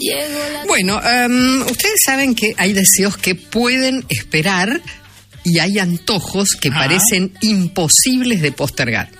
Bueno, ustedes saben que hay deseos que pueden esperar y hay antojos que parecen imposibles de postergar.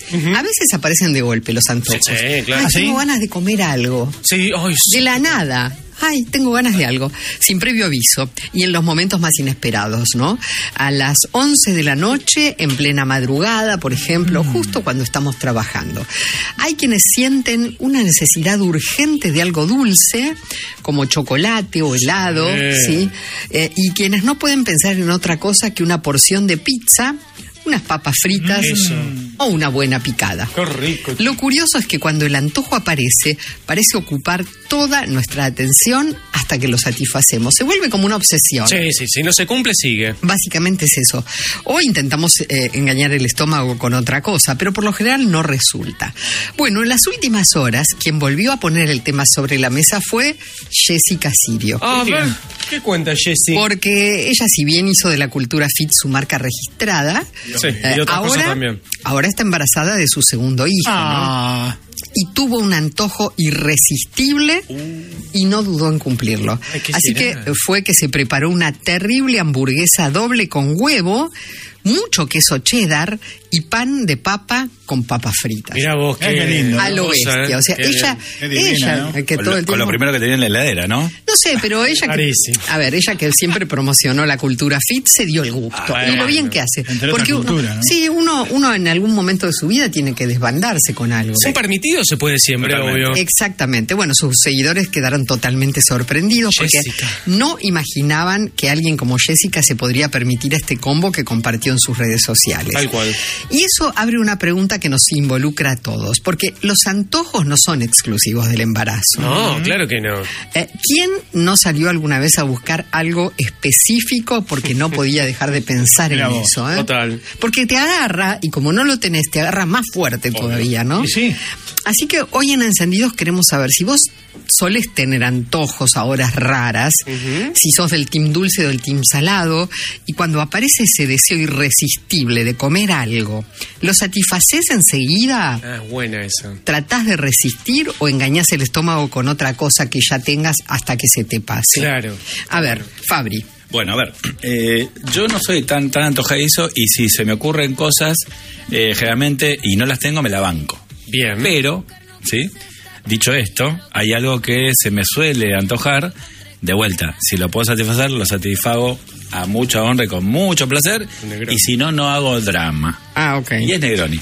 A veces aparecen de golpe los antojos. Sí, claro. Tengo ganas de comer algo. Sí, de la nada. Tengo ganas de algo, sin previo aviso, y en los momentos más inesperados, ¿no? A las 11 de la noche, en plena madrugada, por ejemplo, justo cuando estamos trabajando. Hay quienes sienten una necesidad urgente de algo dulce, como chocolate o helado, ¿sí? Y quienes no pueden pensar en otra cosa que una porción de pizza, unas papas fritas o una buena picada. Qué rico. Lo curioso es que cuando el antojo aparece, parece ocupar toda nuestra atención hasta que lo satisfacemos. Se vuelve como una obsesión. Sí, si no se cumple, sigue. Básicamente es eso. O intentamos engañar el estómago con otra cosa, pero por lo general no resulta. Bueno, en las últimas horas, quien volvió a poner el tema sobre la mesa fue Jessica Sirio. ¿Qué cuenta Jessie? Porque ella, si bien hizo de la cultura fit su marca registrada, y otras cosas también. Ahora está embarazada de su segundo hijo, ¿no? Y tuvo un antojo irresistible y no dudó en cumplirlo. Así que fue que se preparó una terrible hamburguesa doble con huevo, mucho queso cheddar y pan de papa con papas fritas. Mira vos, qué lindo. A lo bestia. O sea, ella, divina, ¿no? que todo el tiempo... Con lo primero que tenía en la heladera, ¿no? No sé, pero ella ella que siempre promocionó la cultura fit, se dio el gusto. Y lo bien que hace. Porque cultura, ¿no? Sí, uno en algún momento de su vida tiene que desbandarse con algo. Son permitidos, se puede siempre, obvio. Exactamente. Bueno, sus seguidores quedaron totalmente sorprendidos porque no imaginaban que alguien como Jessica se podría permitir este combo que compartió en sus redes sociales. Tal cual. Y eso abre una pregunta que nos involucra a todos, porque los antojos no son exclusivos del embarazo. No, claro que no. ¿Quién no salió alguna vez a buscar algo específico porque no podía dejar de pensar en eso? Total. Porque te agarra, y como no lo tenés, te agarra más fuerte todavía, ¿no? Sí. Así que hoy en Encendidos queremos saber si vos solés tener antojos a horas raras, si sos del team dulce o del team salado, y cuando aparece ese deseo irresistible de comer algo, ¿lo satisfacés enseguida? Buena esa. ¿Tratás de resistir o engañás el estómago con otra cosa que ya tengas hasta que se te pase? Claro. A ver, Fabri. Bueno, a ver, yo no soy tan antojadizo y si se me ocurren cosas, generalmente, y no las tengo, me la banco. Bien. Pero, ¿sí? Dicho esto, hay algo que se me suele antojar. De vuelta, si lo puedo satisfacer, lo satisfago a mucha honra y con mucho placer. Negroni. Y si no, no hago drama. Ok. Y es Negroni.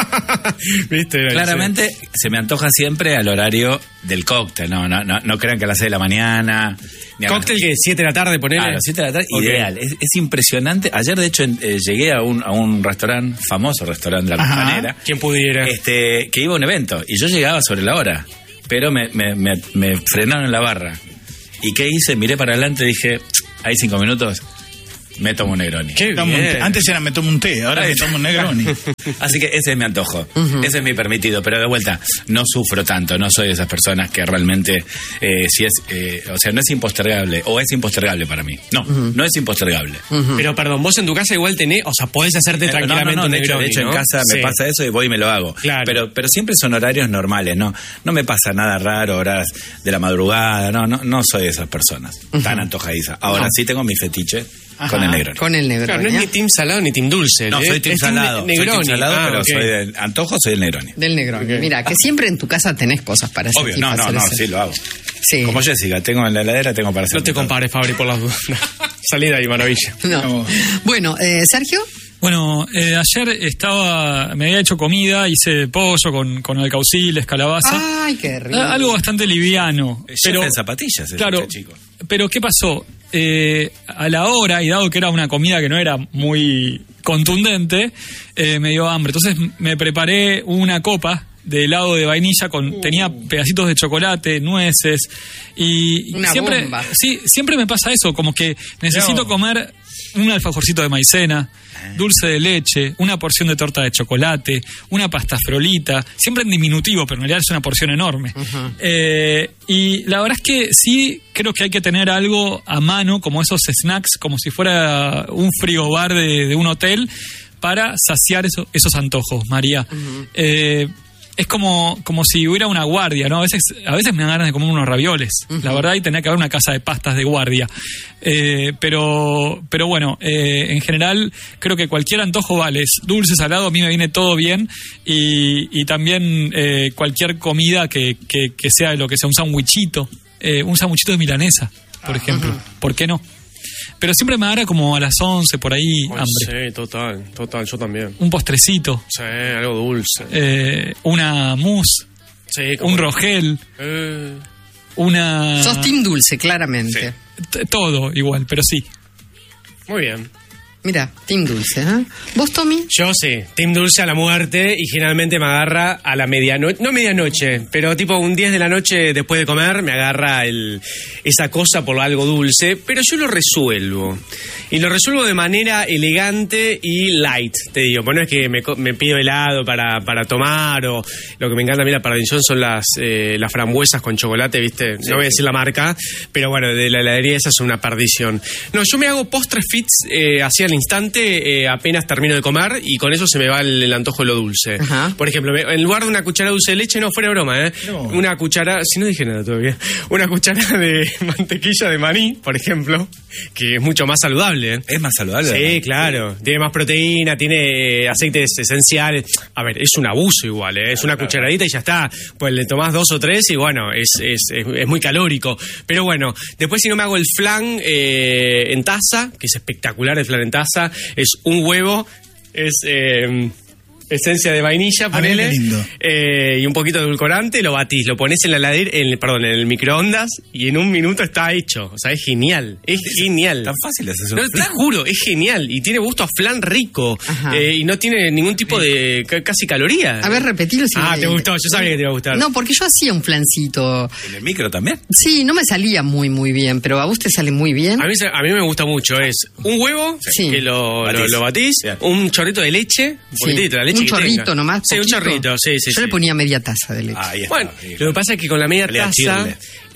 ¿Viste? Claramente se me antoja siempre al horario del cóctel. No crean que a las 6 de la mañana. ¿Cóctel que 7 de la tarde, ponele? A las 7 de la tarde, ideal. Es impresionante. Ayer, de hecho, llegué a un restaurante, famoso restaurante de la Costanera. ¿Quién pudiera? Que iba a un evento. Y yo llegaba sobre la hora. Pero me frenaron en la barra. ¿Y qué hice? Miré para adelante y dije, hay 5 minutos, me tomo un Negroni. ¡Qué bien! Antes era me tomo un té, ahora me tomo un Negroni. Así que ese es mi antojo, ese es mi permitido, pero de vuelta, no sufro tanto, no soy de esas personas que realmente, o sea, no es impostergable, o es impostergable para mí. No es impostergable. Pero perdón, vos en tu casa igual tenés, o sea, podés hacerte tranquilamente un Negroni, de hecho en casa me pasa eso y voy y me lo hago. Claro. Pero siempre son horarios normales, no me pasa nada raro, horas de la madrugada, no soy de esas personas tan antojadizas. Ahora sí tengo mi fetiche con el Negroni. Con el Negroni. Claro, no es ni team salado ni team dulce. No, soy team salado. Soy team salado, pero okay. soy del antojo, soy el Negroni. Del Negroni. Okay. Mira, que siempre en tu casa tenés cosas para hacer. Obvio, no, sí lo hago. Sí. Como Jessica, tengo en la heladera, tengo para hacer. No te compares, Fabri, por las dudas. Salí de ahí, maravilla. No. Bueno, Sergio. Bueno, ayer me había hecho comida, hice pollo con alcauciles, calabaza. Ay, qué rico. Algo bastante liviano. Pero en zapatillas, claro, chico. Pero ¿qué pasó? A la hora, y dado que era una comida que no era muy contundente, me dio hambre. Entonces me preparé una copa de helado de vainilla tenía pedacitos de chocolate, nueces y una siempre bomba. Sí, siempre me pasa eso, como que necesito comer un alfajorcito de maicena, dulce de leche, una porción de torta de chocolate, una pasta frolita, siempre en diminutivo, pero en realidad es una porción enorme. Y la verdad es que sí creo que hay que tener algo a mano, como esos snacks, como si fuera un frigobar de un hotel, para saciar esos antojos, María. es como si hubiera una guardia, ¿no? A veces me dan ganas de comer unos ravioles, la verdad, y tenía que haber una casa de pastas de guardia. Pero bueno, en general creo que cualquier antojo vale, es dulce, salado, a mí me viene todo bien, y también cualquier comida que sea lo que sea, un sandwichito de milanesa, por ejemplo, ¿por qué no? Pero siempre me agarra como a las 11 por ahí hambre. Sí, total, yo también. Un postrecito. Sí, algo dulce. Una mousse. Sí, un rogel. Una... Sos team dulce, claramente. Todo igual, pero sí. Muy bien. Mira, team dulce, ¿eh? ¿Vos, Tommy? Yo sí, team dulce a la muerte, y generalmente me agarra a la medianoche, no medianoche, pero tipo un 10 de la noche después de comer me agarra esa cosa por algo dulce, pero yo lo resuelvo. Y lo resuelvo de manera elegante y light, te digo. Pues no es que me pido helado para tomar, o lo que me encanta a mí la perdición son las frambuesas con chocolate, ¿viste? Sí. No voy a decir la marca, pero bueno, de la heladería esas son una perdición. No, yo me hago postres fits así al instante, apenas termino de comer, y con eso se me va el antojo de lo dulce. Ajá. Por ejemplo, en lugar de una cuchara de dulce de leche, no, fuera de broma, no. Una cuchara, si no dije nada todavía, una cuchara de mantequilla de maní, por ejemplo, que es mucho más saludable. ¿Es más saludable? Sí, claro. Tiene más proteína, tiene aceites esenciales. A ver, es un abuso igual, es una cucharadita y ya está. Pues le tomás 2 o 3 y bueno, es muy calórico. Pero bueno, después si no me hago el flan en taza, que es espectacular el flan en taza, es un huevo, es esencia de vainilla, ponele, y un poquito de edulcorante, lo batís, lo pones en la heladera, en el microondas, y en un minuto está hecho. O sea, es genial, es genial. Tan fácil es eso. No, te juro, es genial, y tiene gusto a flan rico, y no tiene ningún tipo de casi calorías. A ver, repetilo. Si te gustó, yo sabía que te iba a gustar. No, porque yo hacía un flancito. ¿En el micro también? Sí, no me salía muy bien, pero a vos te sale muy bien. A mí me gusta mucho, es un huevo, que lo batís, un chorrito de leche, un poquitito de leche. Un chorrito nomás. Sí, un chorrito, sí. Yo le ponía media taza de leche. Bueno, lo que pasa es que con la media taza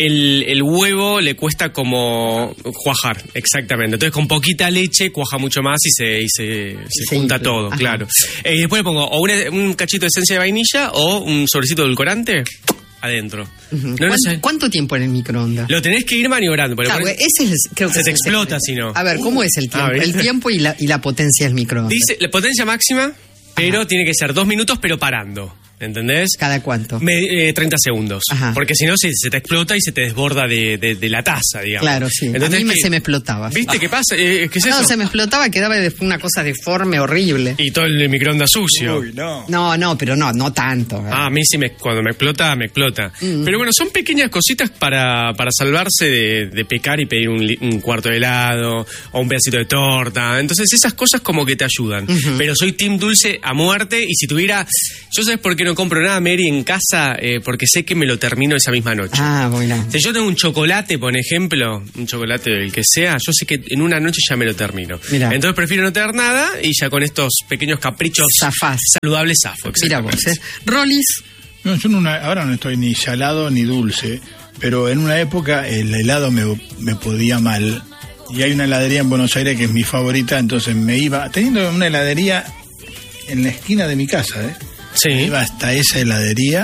el huevo le cuesta como cuajar, exactamente. Entonces con poquita leche cuaja mucho más y se junta todo, claro. Y después le pongo o un cachito de esencia de vainilla o un sobrecito de edulcorante adentro. ¿Cuánto tiempo en el microondas? Lo tenés que ir maniobrando. Claro, creo que se te explota si no. A ver, ¿cómo es el tiempo? El tiempo y la potencia del microondas. Dice, la potencia máxima, pero tiene que ser 2 minutos, pero parando. ¿Entendés? ¿Cada cuánto? 30 segundos. Ajá. Porque si no se te explota y se te desborda de la taza, digamos. Claro, sí. Entonces, a mí se me explotaba. ¿Viste qué pasa? ¿Qué es eso? No, se me explotaba, quedaba una cosa deforme, horrible. Y todo el microondas sucio. Uy, no. No, pero no tanto. A mí sí, cuando me explota, me explota. Pero bueno, son pequeñas cositas para salvarse de pecar y pedir un cuarto de helado o un pedacito de torta. Entonces esas cosas como que te ayudan. Pero soy team dulce a muerte, y si tuviera... Yo sabes por qué no compro nada, Mary, en casa, porque sé que me lo termino esa misma noche. Bueno. Si yo tengo un chocolate, por ejemplo, un chocolate del que sea, yo sé que en una noche ya me lo termino. Mirá. Entonces prefiero no tener nada y ya con estos pequeños caprichos saludables zafo. Mira vos, Rolis. No, yo ahora no estoy ni salado ni dulce, pero en una época el helado me podía mal. Y hay una heladería en Buenos Aires que es mi favorita, entonces me iba, teniendo una heladería en la esquina de mi casa, Sí. Iba hasta esa heladería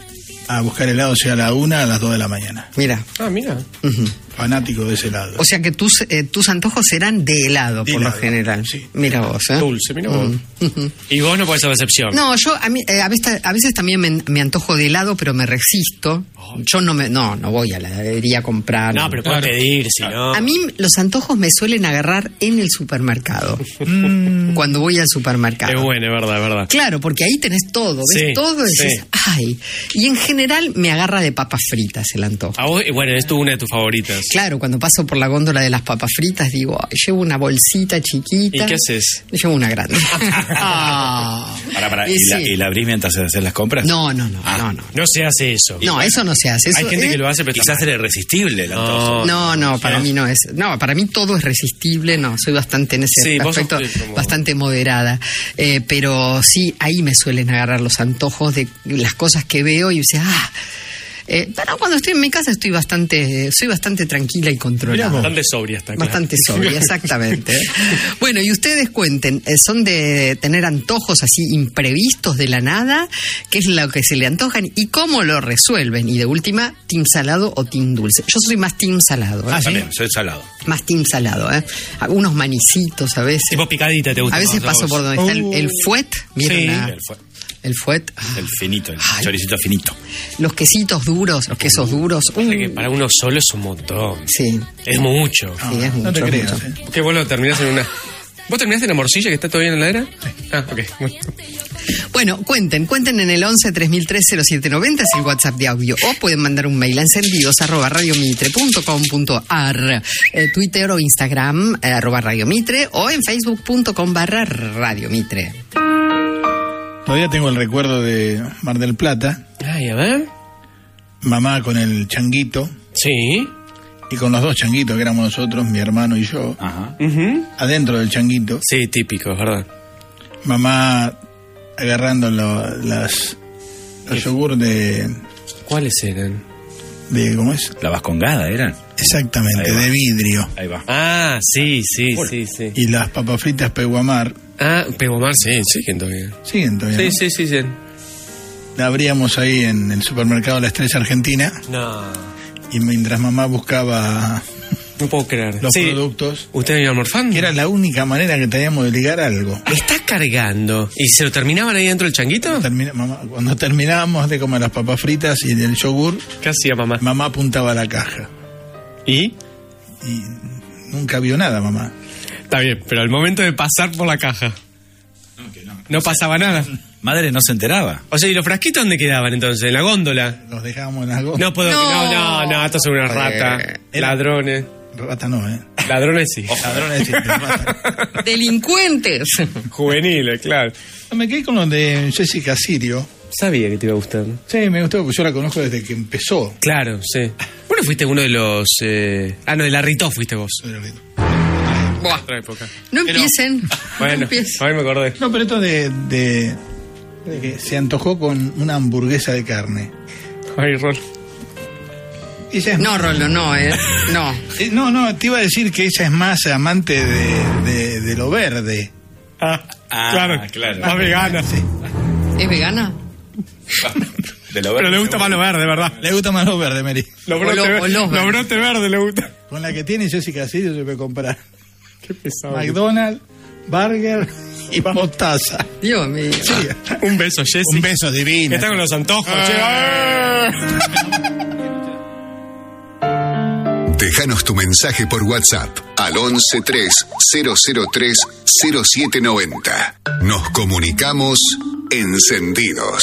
a buscar helado, sea a la 1, a las 2 de la mañana. Mira. Mira. Fanático de ese helado. O sea que tus antojos serán de helado, por lo general. Sí. Mira vos, Dulce, mira vos. Y vos no podés ser excepción. No, yo a veces también me antojo de helado, pero me resisto. Yo no voy a la heladería a comprar. No, pero puedes pedir, si no. A mí los antojos me suelen agarrar en el supermercado. Cuando voy al supermercado. Es bueno, es verdad. Claro, porque ahí tenés todo, ves todo y dices, ¡ay! Y en general me agarra de papas fritas el antojo. A vos, bueno, es una de tus favoritas. Claro, cuando paso por la góndola de las papas fritas digo, llevo una bolsita chiquita. ¿Y qué haces? Llevo una grande. ¿Y la abrís mientras haces las compras? No. No se hace eso. No, eso no se hace. Eso, hay gente que lo hace, pero quizás era irresistible el antojo. No, para mí no es. No, para mí todo es resistible. No, soy bastante en ese aspecto, bastante moderada. Pero sí, ahí me suelen agarrar los antojos de las cosas que veo y dice, Pero cuando estoy en mi casa soy bastante tranquila y controlada. Bastante sobria está, claro. Bastante sobria, exactamente. Bueno, y ustedes cuenten, ¿son de tener antojos así imprevistos de la nada? ¿Qué es lo que se le antojan? ¿Y cómo lo resuelven? Y de última, ¿team salado o team dulce? Yo soy más team salado. ¿Sí? También, soy salado. Más team salado, Algunos manicitos a veces. Tipo picadita, ¿te gusta? A veces paso por donde está el fuet. ¿Vieron el fuet? El finito, el choricito finito. Los quesitos duros, los quesos duros. Que para uno solo es un montón. Sí. Es mucho. Sí, es mucho. No te creas. Que vos lo terminás en una... ¿Vos terminaste en la morcilla que está todavía en la heladera? Sí. Ah, ok. Bueno, cuenten en el 11 3003 0790, es el WhatsApp de audio, o pueden mandar un mail a encendidos@radiomitre.com.ar, Twitter o Instagram @radiomitre, o en facebook.com/radiomitre. Todavía tengo el recuerdo de Mar del Plata. Ay, a ver. Mamá con el changuito. Sí. Y con los dos changuitos que éramos nosotros, mi hermano y yo. Ajá. Adentro del changuito. Sí, típico, ¿verdad? Mamá agarrando los yogur de... ¿Cuáles eran? ¿Cómo es? La vascongada eran. Exactamente, Ahí va. de vidrio. Ahí va. Ah, sí. Y las papas fritas Peguamar. Ah, Pegomar, sí, siguen todavía. Siguen todavía. Sí. La abríamos ahí en el supermercado La Estrella Argentina. No. Y mientras mamá buscaba No puedo creer. los productos, ¿Ustedes iban morfando? que era la única manera que teníamos de ligar algo. ¿Me estás cargando? ¿Y se lo terminaban ahí dentro del changuito? Cuando terminábamos de comer las papas fritas y el yogur, ¿Qué hacía mamá? mamá apuntaba a la caja. ¿Y? Y nunca vio nada, mamá. Está bien, pero al momento de pasar por la caja, no pasaba nada. Madre no se enteraba. O sea, ¿y los frasquitos dónde quedaban entonces? ¿En la góndola? Los dejábamos en algo. No puedo... No, estos son una rata. Ladrones. Rata no, Ladrones sí. Ladrones sí, rata. ¡Delincuentes! Juveniles, claro. Me quedé con los de Jessica Sirio. Sabía que te iba a gustar. Sí, me gustó porque yo la conozco desde que empezó. Claro, sí. Bueno, fuiste uno de los... no, de la Ritó fuiste vos. Buah. Otra época. No empiecen. Bueno, No empiecen. a ver, me acordé. No, pero esto de que se antojó con una hamburguesa de carne. Ay, Rol. Ella es No, Rolo, no, No. No, te iba a decir que ella es más amante de lo verde. Claro. Más vegana. Sí. ¿Es vegana? De lo Pero le gusta más lo verde, ¿verdad? Le gusta más lo verde, Mary. Los los brotes verdes le gusta. Con la que tiene Jessica Sirio se puede comprar Qué pesado. McDonald's, burger y mostaza. Dios mío. Sí. Un beso, Jessy. Un beso divino. Está con los antojos, che. Déjanos tu mensaje por WhatsApp al 1130030790. Nos comunicamos encendidos.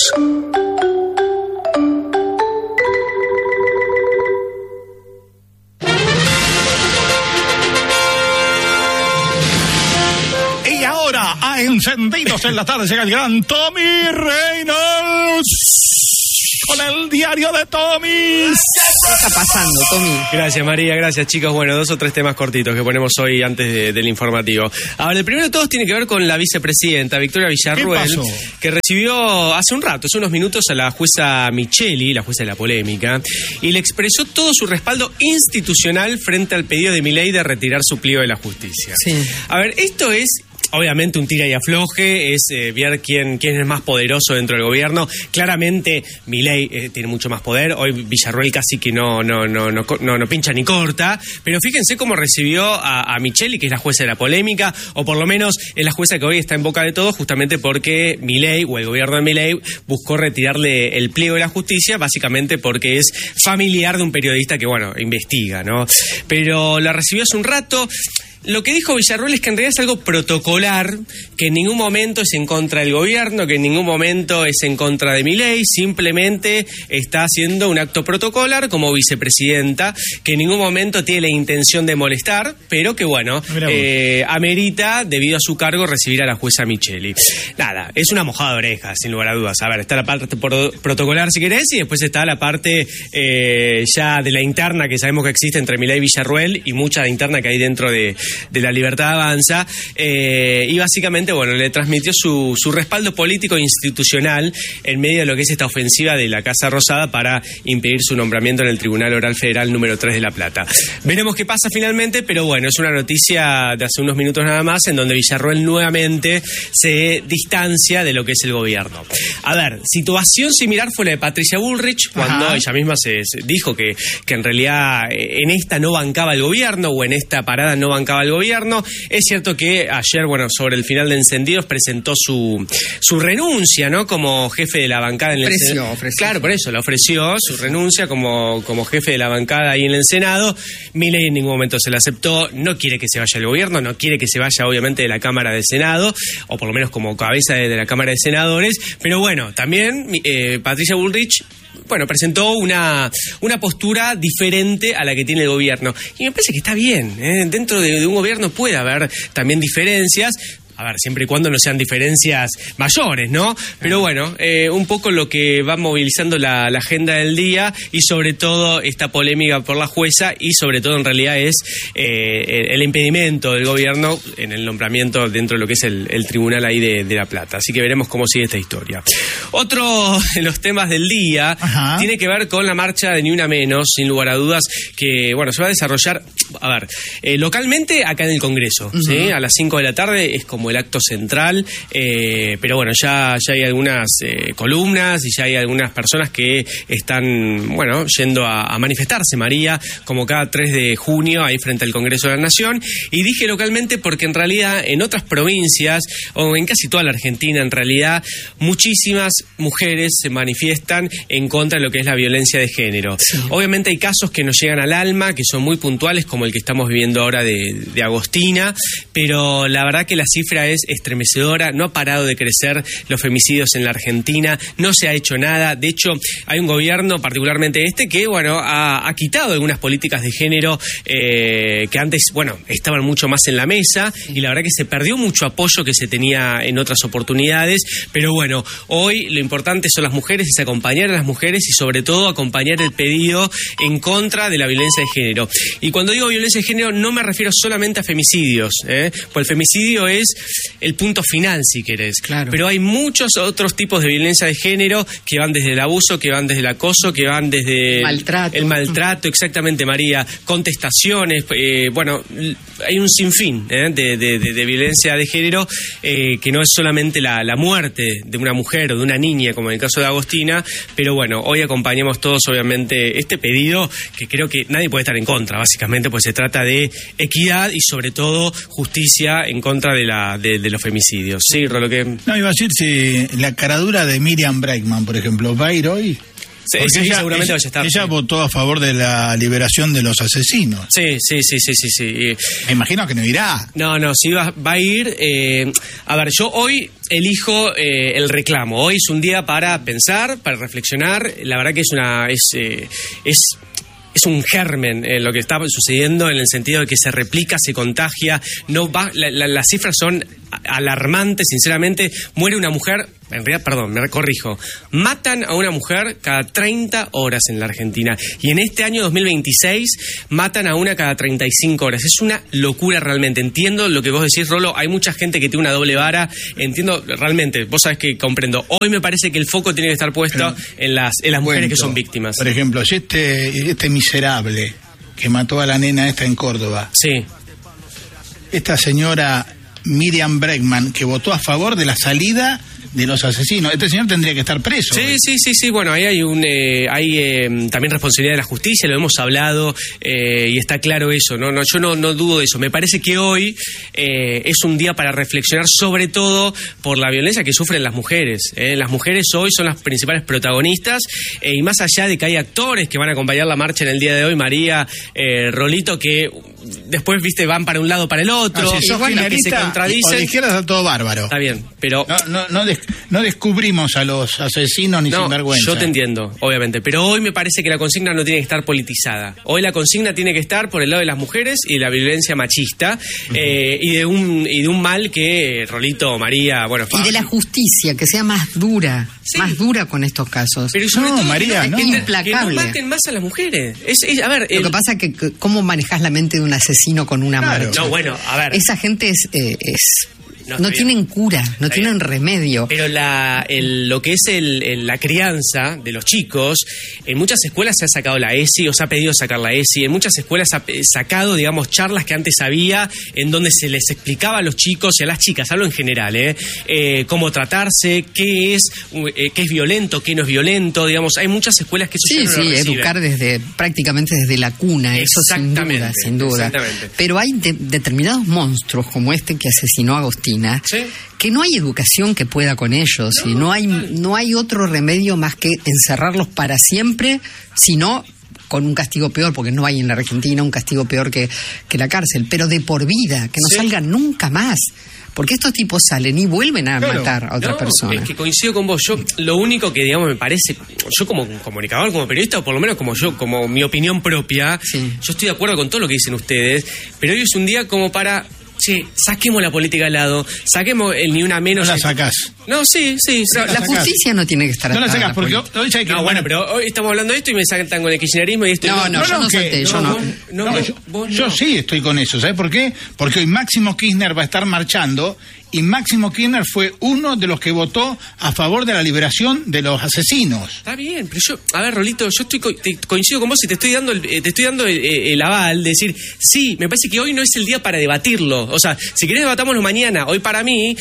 Y ahora, a Encendidos en la tarde, llega el gran Tommy Reynolds con el diario de Tommy. ¿Qué está pasando, Tommy? Gracias, María, gracias, chicos. Bueno, 2 o 3 temas cortitos que ponemos hoy antes del informativo. Ahora, el primero de todos tiene que ver con la vicepresidenta, Victoria Villarruel, ¿Qué pasó? que recibió hace un rato, hace unos minutos, a la jueza Micheli, la jueza de la polémica, y le expresó todo su respaldo institucional frente al pedido de Milei de retirar su pliego de la justicia. Sí. A ver, esto es... Obviamente un tira y afloje, es ver quién es más poderoso dentro del gobierno. Claramente Milei tiene mucho más poder. Hoy Villarruel casi que no pincha ni corta. Pero fíjense cómo recibió a Micheli, que es la jueza de la polémica, o por lo menos es la jueza que hoy está en boca de todos, justamente porque Milei, o el gobierno de Milei, buscó retirarle el pliego de la justicia, básicamente porque es familiar de un periodista que, bueno, investiga, ¿no? Pero la recibió hace un rato. Lo que dijo Villarruel es que en realidad es algo protocolar, que en ningún momento es en contra del gobierno, que en ningún momento es en contra de Milei, simplemente está haciendo un acto protocolar como vicepresidenta, que en ningún momento tiene la intención de molestar, pero que bueno, amerita, debido a su cargo, recibir a la jueza Micheli. Nada, es una mojada de orejas, sin lugar a dudas. A ver, está la parte protocolar, si querés, y después está la parte ya de la interna que sabemos que existe entre Milei y Villarruel, y mucha de interna que hay dentro de La Libertad Avanza, y básicamente, bueno, le transmitió su respaldo político e institucional en medio de lo que es esta ofensiva de la Casa Rosada para impedir su nombramiento en el Tribunal Oral Federal número 3 de La Plata. Veremos qué pasa finalmente, pero bueno, es una noticia de hace unos minutos nada más, en donde Villarroel nuevamente se distancia de lo que es el gobierno. A ver, situación similar fue la de Patricia Bullrich, cuando ella misma se dijo que en realidad en esta no bancaba el gobierno, o en esta parada no bancaba el gobierno. Es cierto que ayer, bueno, sobre el final de Encendidos presentó su renuncia, ¿no? Como jefe de la bancada en el Senado. Ofreció. Claro, por eso, le ofreció su renuncia como jefe de la bancada ahí en el Senado. Milei en ningún momento se la aceptó, no quiere que se vaya el gobierno, no quiere que se vaya obviamente de la Cámara del Senado, o por lo menos como cabeza de la Cámara de Senadores, pero bueno, también Patricia Bullrich, bueno, presentó una postura diferente a la que tiene el gobierno. Y me parece que está bien, ¿eh? Dentro de un gobierno puede haber también diferencias. A ver, siempre y cuando no sean diferencias mayores, ¿no? Pero bueno, un poco lo que va movilizando la agenda del día, y sobre todo esta polémica por la jueza, y sobre todo en realidad es el impedimento del gobierno en el nombramiento dentro de lo que es el tribunal ahí de La Plata. Así que veremos cómo sigue esta historia. Otro de los temas del día tiene que ver con la marcha de Ni Una Menos, sin lugar a dudas, que bueno, se va a desarrollar, a ver, localmente acá en el Congreso, ¿sí? A las 5 de la tarde es como el acto central, pero bueno, ya hay algunas columnas, y ya hay algunas personas que están, bueno, yendo a manifestarse, María, como cada 3 de junio ahí frente al Congreso de la Nación. Y dije localmente porque en realidad en otras provincias, o en casi toda la Argentina en realidad, muchísimas mujeres se manifiestan en contra de lo que es la violencia de género. Sí. Obviamente hay casos que nos llegan al alma, que son muy puntuales, como el que estamos viviendo ahora de Agostina, pero la verdad que la cifra es estremecedora. No ha parado de crecer los femicidios en la Argentina, no se ha hecho nada. De hecho, hay un gobierno, particularmente que bueno, ha quitado algunas políticas de género que antes, bueno, estaban mucho más en la mesa, y la verdad que se perdió mucho apoyo que se tenía en otras oportunidades. Pero bueno, hoy lo importante son las mujeres, es acompañar a las mujeres, y sobre todo acompañar el pedido en contra de la violencia de género. Y cuando digo violencia de género no me refiero solamente a femicidios, pues el femicidio es el punto final, si querés. Claro. Pero hay muchos otros tipos de violencia de género que van desde el abuso, que van desde el acoso, que van desde el maltrato, exactamente, María, contestaciones, bueno, hay un sinfín de violencia de género, que no es solamente la muerte de una mujer o de una niña, como en el caso de Agostina, pero bueno, hoy acompañamos todos, obviamente, este pedido, que creo que nadie puede estar en contra, básicamente, pues se trata de equidad y sobre todo justicia en contra de los femicidios. Sí, Rolo, que... No, iba a decir si la caradura de Miriam Bregman, por ejemplo, va a ir hoy. Sí, seguramente vaya a estar. Ella votó a favor de la liberación de los asesinos. Sí. Me imagino que no irá. No, sí va a ir. A ver, yo hoy elijo el reclamo. Hoy es un día para pensar, para reflexionar. La verdad que es un germen lo que está sucediendo, en el sentido de que se replica, se contagia, no va, las cifras son alarmantes, sinceramente. Muere una mujer, en realidad, perdón, me corrijo, matan a una mujer cada 30 horas en la Argentina, y en este año 2026 matan a una cada 35 horas. Es una locura realmente. Entiendo lo que vos decís, Rolo, hay mucha gente que tiene una doble vara, entiendo realmente, vos sabés que comprendo. Hoy me parece que el foco tiene que estar puesto en las mujeres que son víctimas. Por ejemplo, si este miserable que mató a la nena esta en Córdoba, sí, esta señora Miriam Bregman, que votó a favor de la salida de los asesinos, este señor tendría que estar preso. Sí. Bueno, ahí hay también responsabilidad de la justicia, lo hemos hablado, y está claro eso, ¿no? Yo no dudo de eso. Me parece que hoy es un día para reflexionar, sobre todo por la violencia que sufren las mujeres. Las mujeres hoy son las principales protagonistas, y más allá de que hay actores que van a acompañar la marcha en el día de hoy, María, Rolito, que después, viste, van para un lado, para el otro, que se contradicen. O de izquierda está todo bárbaro. Está bien, pero... No descubrimos a los asesinos ni sinvergüenza. Yo te entiendo, obviamente, pero hoy me parece que la consigna no tiene que estar politizada. Hoy la consigna tiene que estar por el lado de las mujeres y de la violencia machista, y de un mal que, Rolito, María, bueno... Y de la justicia, que sea más dura. más dura con estos casos. Pero sobre No, todo, María, que no. Implacable. Que no maten más a las mujeres. A ver, Lo que pasa es que cómo manejas la mente de un asesino con una Claro. marcha. No, bueno, a ver. Esa gente No, no está tienen cura, no tienen remedio. Pero lo que es la crianza de los chicos, en muchas escuelas se ha sacado la ESI o se ha pedido sacar la ESI. En muchas escuelas se ha sacado, digamos, charlas que antes había en donde se les explicaba a los chicos y a las chicas, hablo en general, cómo tratarse, qué es violento, qué no es violento. Digamos, hay muchas escuelas que eso ya no lo reciben. Educar prácticamente desde la cuna, eso sin duda. Exactamente. Pero hay determinados monstruos como este que asesinó a Agostina, ¿Sí? que no hay educación que pueda con ellos, y no hay otro remedio más que encerrarlos para siempre, sino con un castigo peor, porque no hay en la Argentina un castigo peor que la cárcel, pero de por vida, que no salgan nunca más. Porque estos tipos salen y vuelven a matar a otra persona. Es que coincido con vos. Yo, lo único que, digamos, me parece, yo como comunicador, como periodista, o por lo menos como mi opinión propia, yo estoy de acuerdo con todo lo que dicen ustedes, pero hoy es un día como para... saquemos la política al lado, saquemos el ni una menos. No la sacás. No, sí. La justicia no tiene que estar No la atada a sacás, porque política. hoy hay que... No, bueno, pero hoy estamos hablando de esto y me sacan con el kirchnerismo y esto. No, yo no salté, yo no. Yo sí estoy con eso, ¿sabes por qué? Porque hoy Máximo Kirchner va a estar marchando y Máximo Kirchner fue uno de los que votó a favor de la liberación de los asesinos. Está bien, pero yo, a ver, Rolito, yo coincido con vos y te estoy dando el aval de decir, sí, me parece que hoy no es el día para debatirlo. O sea, si querés debatámoslo mañana. Hoy para mí,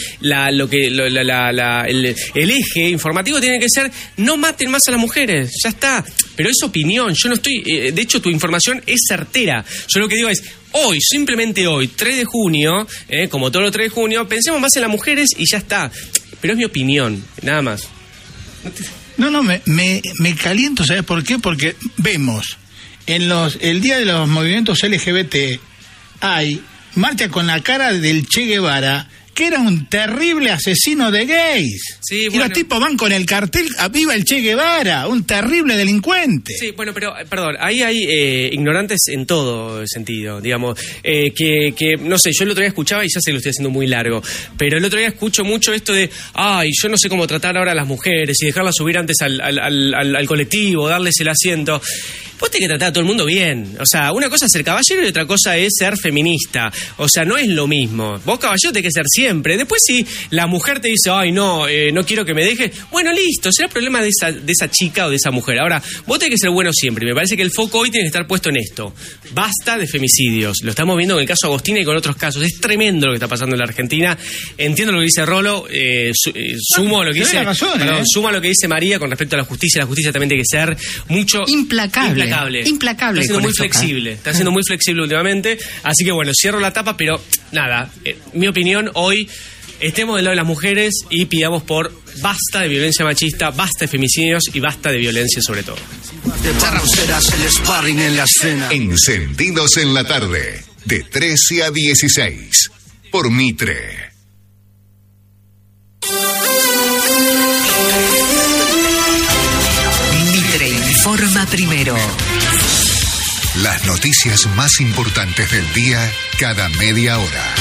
el eje informativo tiene que ser no maten más a las mujeres, ya está. Pero es opinión, yo no estoy, de hecho tu información es certera. Yo lo que digo es, hoy, simplemente hoy, 3 de junio, como todo lo 3 de junio, pensemos más en las mujeres y ya está. Pero es mi opinión, nada más. No, me caliento, ¿sabes por qué? Porque vemos, el día de los movimientos LGBT, hay marcha con la cara del Che Guevara, que era un terrible asesino de gays. Sí, y bueno. los tipos van con el cartel, ¡viva el Che Guevara! Un terrible delincuente. Sí, bueno, pero, perdón, ahí hay ignorantes en todo sentido, digamos, que, no sé, yo el otro día escuchaba, y ya sé que lo estoy haciendo muy largo, pero el otro día escucho mucho esto de, yo no sé cómo tratar ahora a las mujeres y dejarlas subir antes al colectivo, darles el asiento. Vos tenés que tratar a todo el mundo bien. O sea, una cosa es ser caballero y otra cosa es ser feminista. O sea, no es lo mismo. Vos caballero tenés que ser siempre. Después si la mujer te dice, no quiero que me dejes, bueno, listo, será problema de esa chica o de esa mujer. Ahora, vos tenés que ser bueno siempre. Y me parece que el foco hoy tiene que estar puesto en esto. Basta de femicidios. Lo estamos viendo con el caso Agostina y con otros casos. Es tremendo lo que está pasando en la Argentina. Entiendo lo que dice Rolo, sumo lo que dice, suma lo que dice María con respecto a la justicia. La justicia también tiene que ser mucho implacable. Está siendo muy flexible. Está siendo muy flexible últimamente. Así que bueno, cierro la tapa, pero nada, mi opinión hoy, estemos del lado de las mujeres y pidamos por basta de violencia machista, basta de femicidios y basta de violencia sobre todo. Encendidos en la tarde, de 13 a 16, por Mitre. Mitre informa primero. Las noticias más importantes del día cada media hora.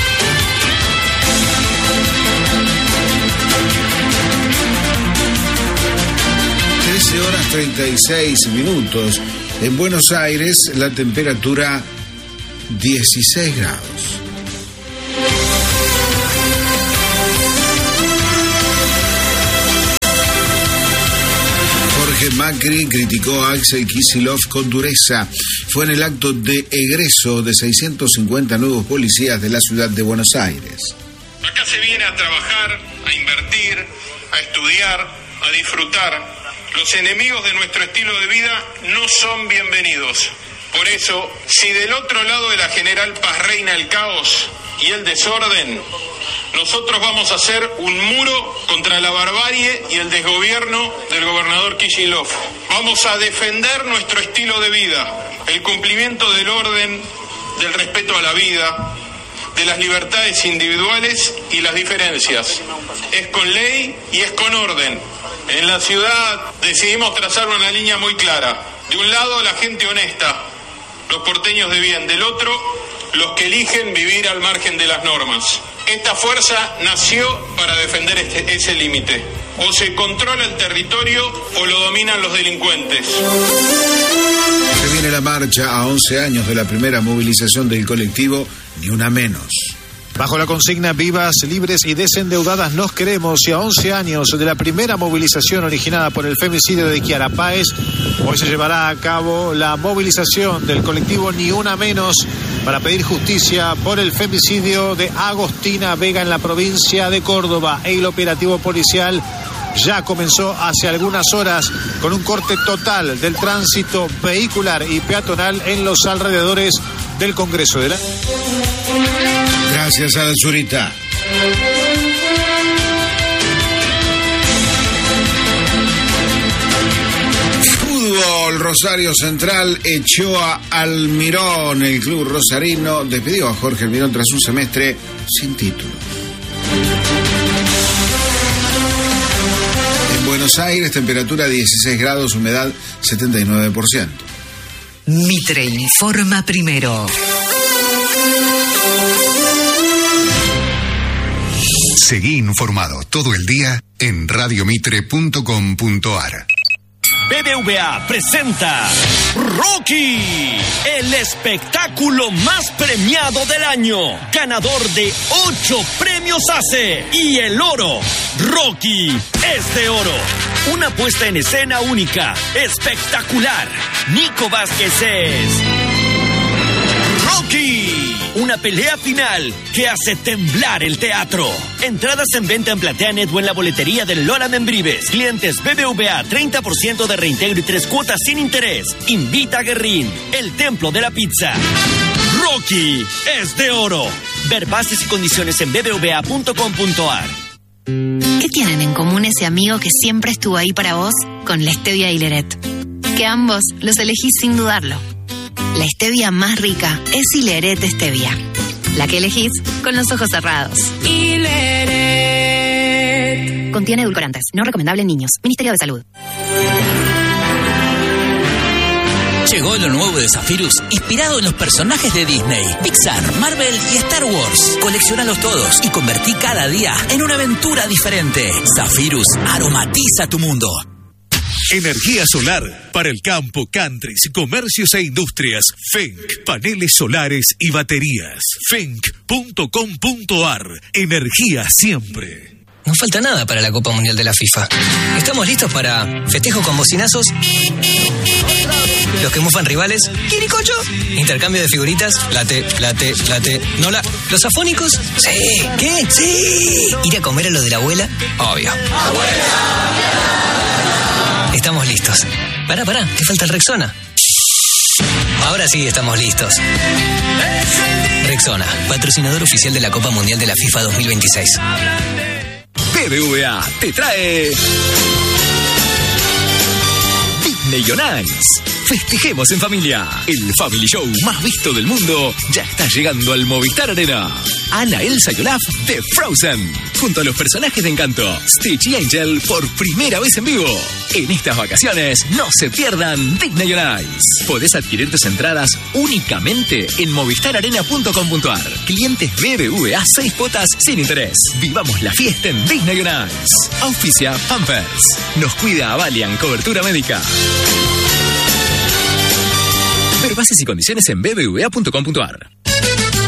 Horas 36 minutos. En Buenos Aires la temperatura 16 grados. Jorge Macri criticó a Axel Kicillof con dureza. Fue en el acto de egreso de 650 nuevos policías de la ciudad de Buenos Aires. Acá se viene a trabajar, a invertir, a estudiar, a disfrutar. Los enemigos de nuestro estilo de vida no son bienvenidos. Por eso, si del otro lado de la General Paz reina el caos y el desorden, nosotros vamos a hacer un muro contra la barbarie y el desgobierno del gobernador Kicillof. Vamos a defender nuestro estilo de vida, el cumplimiento del orden, del respeto a la vida, de las libertades individuales y las diferencias. Es con ley y es con orden. En la ciudad decidimos trazar una línea muy clara. De un lado la gente honesta, los porteños de bien. Del otro, los que eligen vivir al margen de las normas. Esta fuerza nació para defender ese límite. o se controla el territorio o lo dominan los delincuentes. Se viene la marcha a 11 años de la primera movilización del colectivo Ni Una Menos. Bajo la consigna Vivas, libres y desendeudadas nos queremos, y a 11 años de la primera movilización originada por el femicidio de Kiara Páez, hoy se llevará a cabo la movilización del colectivo Ni Una Menos para pedir justicia por el femicidio de Agostina Vega en la provincia de Córdoba. El operativo policial ya comenzó hace algunas horas con un corte total del tránsito vehicular y peatonal en los alrededores del Congreso de la... Gracias a la Zurita. Fútbol, Rosario Central echó a Almirón. El club rosarino despidió a Jorge Almirón tras un semestre sin título. En Buenos Aires, temperatura 16 grados, humedad 79%. Mitre informa primero. Seguí informado todo el día en radiomitre.com.ar. BBVA presenta Rocky, el espectáculo más premiado del año, ganador de 8 premios ACE y el oro. Rocky es de oro. Una puesta en escena única, espectacular. Nico Vázquez es Rocky, una pelea final que hace temblar el teatro. Entradas en venta en PlateaNet o en la boletería del Lola Membrives. Clientes BBVA, 30% de reintegro y 3 cuotas sin interés. Invita a Guerrín, el templo de la pizza. Rocky es de oro. Ver bases y condiciones en bbva.com.ar. ¿Qué tienen en común ese amigo que siempre estuvo ahí para vos con la stevia y Hileret? Que ambos los elegís sin dudarlo. La stevia más rica es Hileret Stevia, la que elegís con los ojos cerrados. Hileret. Contiene edulcorantes, no recomendable en niños. Ministerio de Salud. Llegó lo nuevo de Zephyrus, inspirado en los personajes de Disney, Pixar, Marvel y Star Wars. Colecciónalos todos y convertí cada día en una aventura diferente. Zephyrus aromatiza tu mundo. Energía solar para el campo, countries, comercios e industrias. FENC, paneles solares y baterías. FENC.com.ar. Energía siempre. No falta nada para la Copa Mundial de la FIFA. ¿Estamos listos para festejo con bocinazos? Los que mufan rivales, ¿quiricocho? Intercambio de figuritas, late. ¿No la? ¿Los afónicos? Sí. ¿Qué? Sí. ¿Ir a comer a lo de la abuela? Obvio. Estamos listos. Pará, te falta el Rexona. Ahora sí estamos listos. Rexona, patrocinador oficial de la Copa Mundial de la FIFA 2026. BBVA te trae Disney on Ice. Festejemos en familia. El Family Show más visto del mundo ya está llegando al Movistar Arena. Anna, Elsa y Olaf de Frozen, junto a los personajes de Encanto, Stitch y Angel, por primera vez en vivo. En estas vacaciones no se pierdan Disney on Ice. Podés adquirir tus entradas únicamente en movistararena.com.ar. Clientes BBVA 6 cuotas sin interés. Vivamos la fiesta en Disney on Ice. Auspicia Pampers. Nos cuida Avalian, cobertura médica. Ver bases y condiciones en bbva.com.ar.